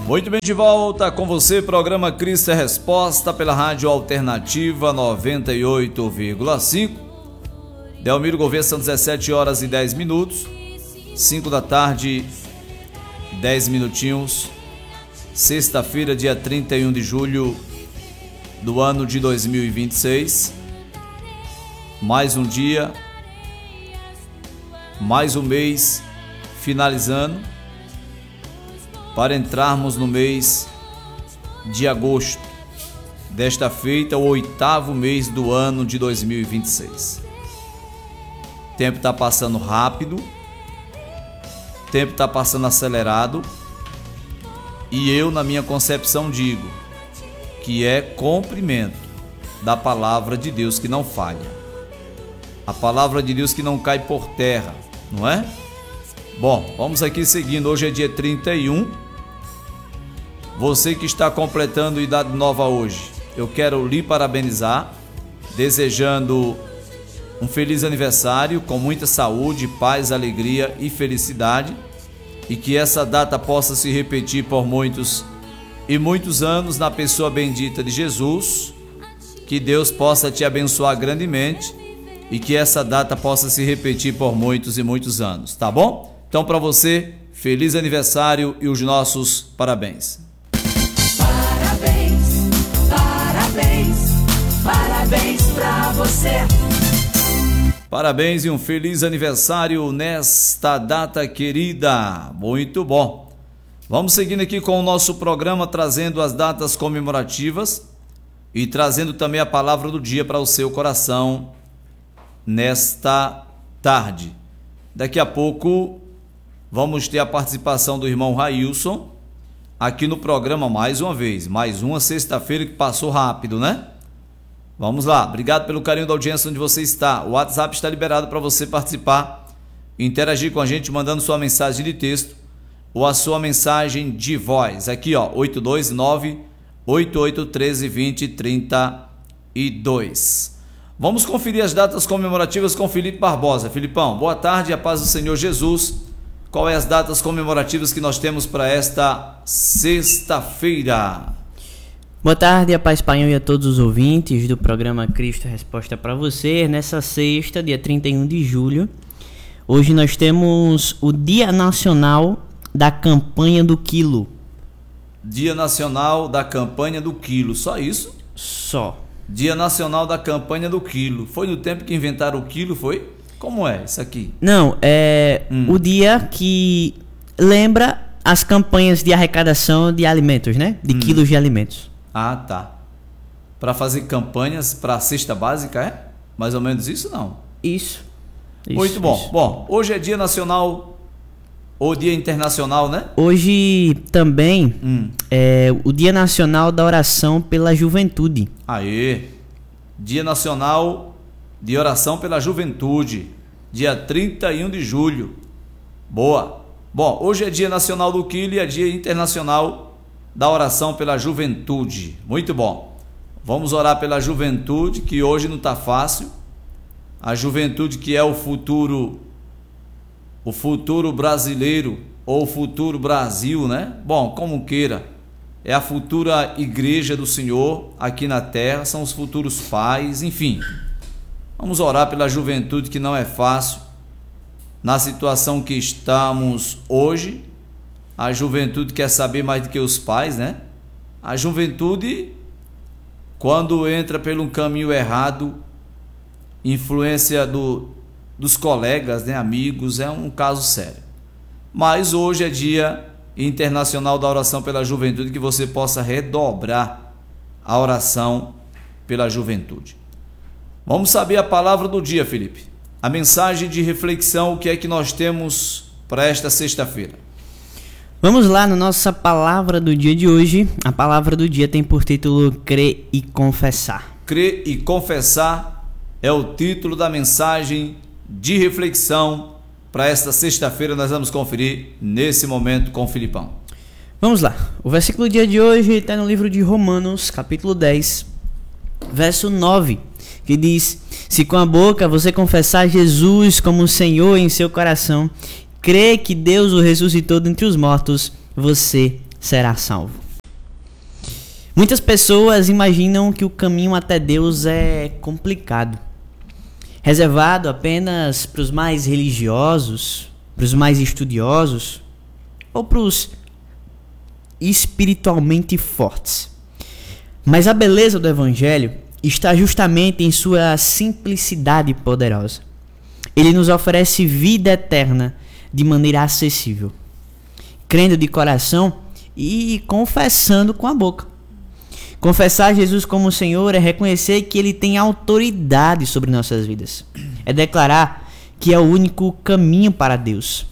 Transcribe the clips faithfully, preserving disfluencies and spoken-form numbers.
Muito bem, de volta com você, programa Cristo é Resposta pela Rádio Alternativa noventa e oito vírgula cinco. Delmiro Gouveia, são dezessete horas e dez minutos, cinco da tarde, dez minutinhos, sexta-feira, dia trinta e um de julho do ano de dois mil e vinte e seis. Mais um dia, mais um mês finalizando, para entrarmos no mês de agosto, desta feita, o oitavo mês do ano de dois mil e vinte e seis. O tempo está passando rápido, o tempo está passando acelerado, e eu, na minha concepção, digo que é cumprimento da palavra de Deus que não falha, a palavra de Deus que não cai por terra, não é? Bom, vamos aqui seguindo. Hoje é dia trinta e um. Você que está completando idade nova hoje, eu quero lhe parabenizar, desejando um feliz aniversário com muita saúde, paz, alegria e felicidade, e que essa data possa se repetir por muitos e muitos anos na pessoa bendita de Jesus. Que Deus possa te abençoar grandemente e que essa data possa se repetir por muitos e muitos anos, tá bom? Então, para você, feliz aniversário e os nossos parabéns. Parabéns, parabéns, parabéns pra você. Parabéns e um feliz aniversário nesta data querida. Muito bom. Vamos seguindo aqui com o nosso programa, trazendo as datas comemorativas e trazendo também a palavra do dia para o seu coração nesta tarde. Daqui a pouco vamos ter a participação do irmão Railson aqui no programa mais uma vez, mais uma sexta-feira que passou rápido, né? Vamos lá, obrigado pelo carinho da audiência onde você está. O WhatsApp está liberado para você participar, interagir com a gente mandando sua mensagem de texto ou a sua mensagem de voz. Aqui, ó, oito dois nove, oito oito um três, dois zero três dois. Vamos conferir as datas comemorativas com Felipe Barbosa. Filipão, boa tarde, a paz do Senhor Jesus. Qual é as datas comemorativas que nós temos para esta sexta-feira? Boa tarde, a paz Paião e a todos os ouvintes do programa Cristo Resposta para você. Nessa sexta, dia trinta e um de julho, hoje nós temos o Dia Nacional da Campanha do Quilo. Dia Nacional da Campanha do Quilo, só isso? Só. Dia Nacional da Campanha do Quilo. Foi no tempo que inventaram o quilo, foi? Como é isso aqui? Não, é hum. o dia que lembra as campanhas de arrecadação de alimentos, né? De hum. quilos de alimentos. Ah, tá. Para fazer campanhas para a cesta básica, é? Mais ou menos isso, não? Isso. isso Muito bom. Isso. Bom, hoje é Dia Nacional ou Dia Internacional, né? Hoje também hum. é o Dia Nacional da Oração pela Juventude. Aê! Dia Nacional de Oração pela Juventude, dia trinta e um de julho. Boa! Bom, hoje é Dia Nacional do Quilo e é Dia Internacional da Oração pela Juventude. Muito bom. Vamos orar pela juventude, que hoje não está fácil. A juventude que é o futuro, o futuro brasileiro, ou o futuro Brasil, né? Bom, como queira. É a futura igreja do Senhor aqui na terra, são os futuros pais, enfim. Vamos orar pela juventude, que não é fácil. Na situação que estamos hoje, a juventude quer saber mais do que os pais, né? A juventude, quando entra pelo caminho errado, influência do, dos colegas, né, amigos, é um caso sério. Mas hoje é Dia Internacional da Oração pela Juventude, que você possa redobrar a oração pela juventude. Vamos saber a palavra do dia, Felipe. A mensagem de reflexão, o que é que nós temos para esta sexta-feira? Vamos lá na nossa palavra do dia de hoje. A palavra do dia tem por título Crer e Confessar. Crer e Confessar é o título da mensagem de reflexão para esta sexta-feira. Nós vamos conferir nesse momento com o Filipão. Vamos lá. O versículo do dia de hoje está no livro de Romanos, capítulo dez, verso nove, que diz: se com a boca você confessar Jesus como Senhor em seu coração, crê que Deus o ressuscitou dentre os mortos, você será salvo. Muitas pessoas imaginam que o caminho até Deus é complicado, reservado apenas para os mais religiosos, para os mais estudiosos ou para os espiritualmente fortes. Mas a beleza do Evangelho está justamente em sua simplicidade poderosa. Ele nos oferece vida eterna de maneira acessível, crendo de coração e confessando com a boca. Confessar Jesus como Senhor é reconhecer que Ele tem autoridade sobre nossas vidas. É declarar que é o único caminho para Deus.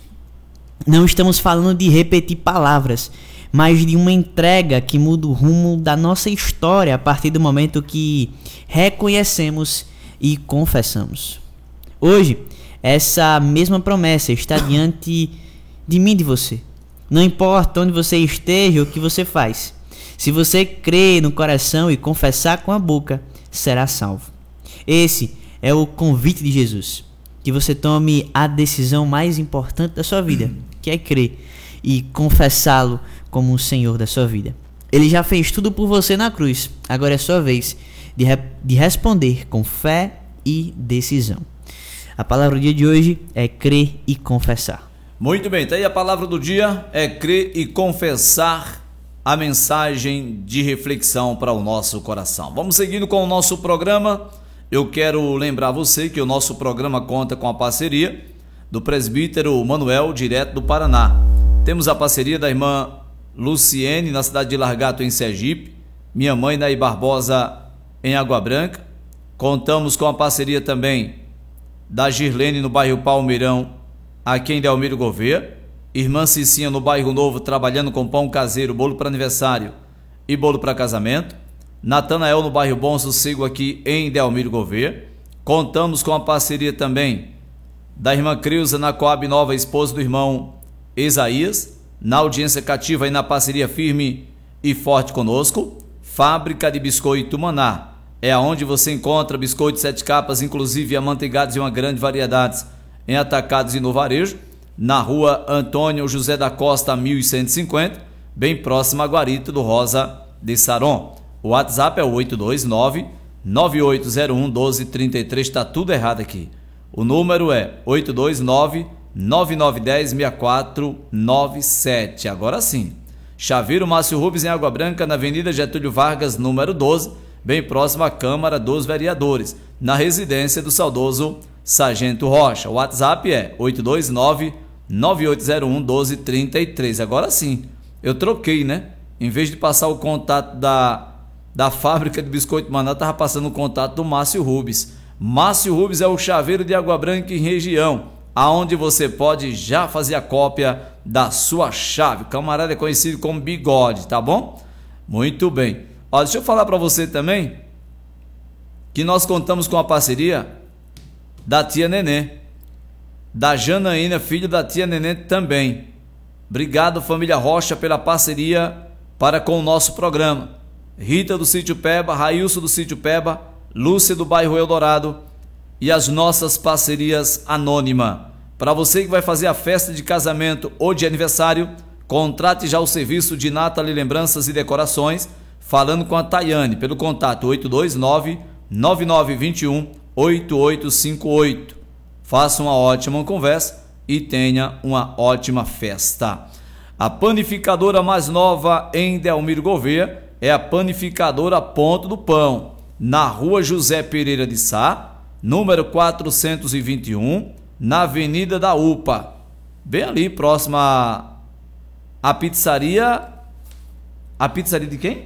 Não estamos falando de repetir palavras, mas de uma entrega que muda o rumo da nossa história a partir do momento que reconhecemos e confessamos. Hoje, essa mesma promessa está diante de mim e de você. Não importa onde você esteja ou o que você faz. Se você crer no coração e confessar com a boca, será salvo. Esse é o convite de Jesus. Que você tome a decisão mais importante da sua vida, que é crer e confessá-lo como o Senhor da sua vida. Ele já fez tudo por você na cruz. Agora é sua vez de, re- de responder com fé e decisão. A palavra do dia de hoje é crer e confessar. Muito bem, tá aí a palavra do dia, é crer e confessar. A mensagem de reflexão para o nosso coração. Vamos seguindo com o nosso programa. Eu quero lembrar você que o nosso programa conta com a parceria do presbítero Manuel, direto do Paraná. Temos a parceria da irmã Luciene, na cidade de Largato, em Sergipe. Minha mãe, Naí Barbosa, em Água Branca. Contamos com a parceria também da Girlene, no bairro Palmeirão, aqui em Delmiro Gouveia. Irmã Cicinha, no bairro Novo, trabalhando com pão caseiro, bolo para aniversário e bolo para casamento. Natanael, no bairro Bom Sossego, aqui em Delmiro Gouveia. Contamos com a parceria também da irmã Creuza, na Coab Nova, esposa do irmão Isaías, na audiência cativa e na parceria firme e forte conosco. Fábrica de Biscoito Maná, é aonde você encontra biscoitos sete capas, inclusive amanteigados e uma grande variedade em atacados e no varejo. Na rua Antônio José da Costa, mil cento e cinquenta, bem próximo a Guarita do Rosa de Saron. O WhatsApp é o oito dois nove, nove oito zero um, um dois três três, está tudo errado aqui. O número é oito dois nove, nove nove um zero, seis quatro nove sete. Agora sim. Chaveiro Márcio Rubens, em Água Branca, na Avenida Getúlio Vargas, número doze, bem próximo à Câmara dos Vereadores, na residência do saudoso Sargento Rocha. O WhatsApp é oito dois nove, nove oito zero um, um dois três três. Agora sim, eu troquei, né? Em vez de passar o contato da, da fábrica de biscoito Maná, estava passando o contato do Márcio Rubens. Márcio Rubens é o chaveiro de Água Branca em região, aonde você pode já fazer a cópia da sua chave. O camarada é conhecido como Bigode, tá bom? Muito bem. Ó, deixa eu falar para você também que nós contamos com a parceria da tia Nenê, da Janaína, filho da tia Nenê também. Obrigado, família Rocha, pela parceria para com o nosso programa. Rita do Sítio Peba, Railson do Sítio Peba, Lúcia do bairro Eldorado e as nossas parcerias anônima. Para você que vai fazer a festa de casamento ou de aniversário, contrate já o serviço de Nathalie Lembranças e Decorações, falando com a Tayane pelo contato oito dois nove, nove nove dois um, oito oito cinco oito. Faça uma ótima conversa e tenha uma ótima festa. A panificadora mais nova em Delmiro Gouveia é a Panificadora Ponto do Pão, na rua José Pereira de Sá, número quatrocentos e vinte e um, na Avenida da U P A, bem ali próxima à, à pizzaria. A pizzaria de quem?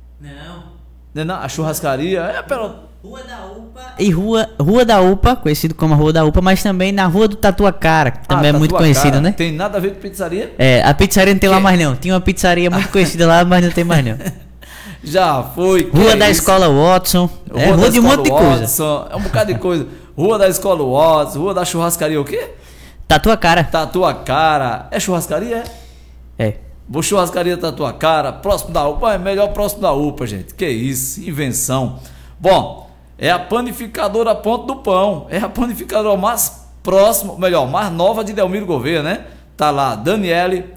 Não. Não, a churrascaria é pelo... Rua da U P A. E Rua, Rua da U P A, conhecido como a Rua da U P A, mas também na Rua do Tatuacara, que também ah, é muito conhecido, né? Tem nada a ver com pizzaria? É, a pizzaria não tem que? lá mais não. Tinha uma pizzaria muito conhecida lá, mas não tem mais não. Já foi. Rua é da isso? Escola Watson. Rua é, rua de um monte de Watson, coisa. É um bocado de coisa. Rua da Escola Watson, Rua da Churrascaria, o quê? Tatuacara. Tatuacara. É churrascaria, é? É. Vou churrascaria Tatuacara, próximo da U P A. É melhor próximo da U P A, gente. Que isso, invenção. Bom, é a Panificadora Ponto do Pão. É a panificadora mais próxima, melhor, mais nova de Delmiro Gouveia, né? Tá lá Daniele,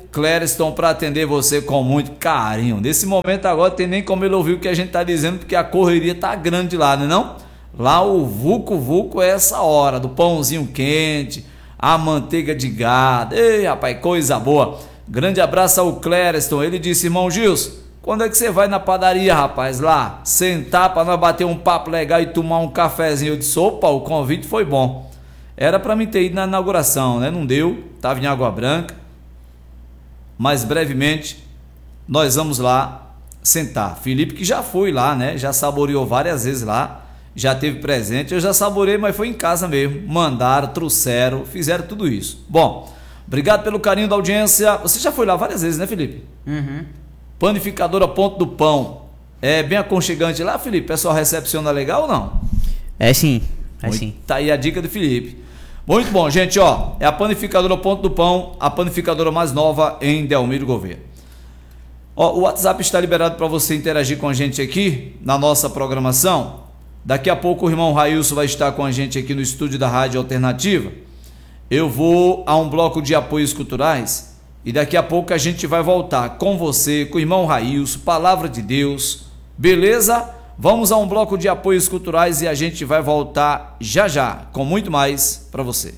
Clériston para atender você com muito carinho. Nesse momento agora tem nem como ele ouvir o que a gente tá dizendo, porque a correria tá grande lá, não é não? Lá o Vucu Vucu é essa hora, do pãozinho quente, a manteiga de gado. Ei, rapaz, coisa boa. Grande abraço ao Clériston. Ele disse: irmão Gilson, quando é que você vai na padaria, rapaz, lá, sentar para nós bater um papo legal e tomar um cafezinho? Eu disse: opa, o convite foi bom. Era para mim ter ido na inauguração, né? Não deu, tava em Água Branca. Mas brevemente nós vamos lá sentar. Felipe que já foi lá, né? Já saboreou várias vezes lá, já teve presente. Eu já saboreei, mas foi em casa mesmo. Mandaram, trouxeram, fizeram tudo isso. Bom, obrigado pelo carinho da audiência. Você já foi lá várias vezes, né, Felipe? Uhum. Panificadora Ponto do Pão. É bem aconchegante lá, Felipe? O pessoal recepciona legal ou não? É sim, é Muito, sim. Tá aí a dica do Felipe. Muito bom, gente, ó. É a Panificadora Ponto do Pão, a panificadora mais nova em Delmiro Gouveia. Ó, o WhatsApp está liberado para você interagir com a gente aqui na nossa programação. Daqui a pouco o irmão Railson vai estar com a gente aqui no estúdio da Rádio Alternativa. Eu vou a um bloco de apoios culturais e daqui a pouco a gente vai voltar com você, com o irmão Railson, Palavra de Deus, beleza? Vamos a um bloco de apoios culturais e a gente vai voltar já já com muito mais para você.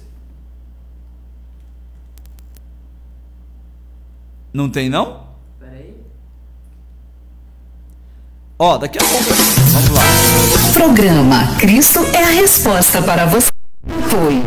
Não tem não? Peraí. Ó, daqui a pouco. Vamos lá. Programa Cristo é a resposta para você. Apoio.